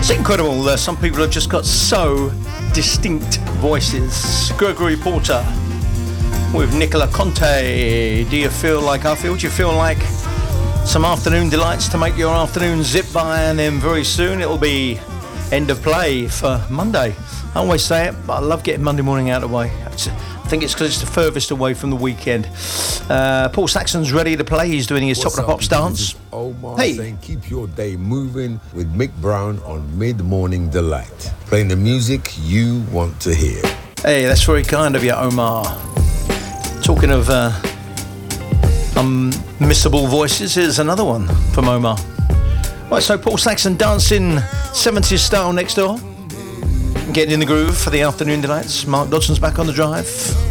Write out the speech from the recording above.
It's incredible. Some people have just got so distinct voices. Gregory Porter with Nicola Conte. Do you feel like I feel? Do you feel like some afternoon delights to make your afternoon zip by? And then very soon it'll be end of play for Monday. I always say it, but I love getting Monday morning out of the way. I think it's because it's the furthest away from the weekend. Paul Saxon's ready to play. He's doing his Top of the Pops dance. Omar saying keep your day moving with Mick Brown on Mid Morning Delight. Playing the music you want to hear. Hey, that's very kind of you, Omar. Talking of unmissable voices, here's another one from Omar. Right, so Paul Saxon dancing 70s style next door. Getting in the groove for the afternoon delights. Mark Dodson's back on the drive.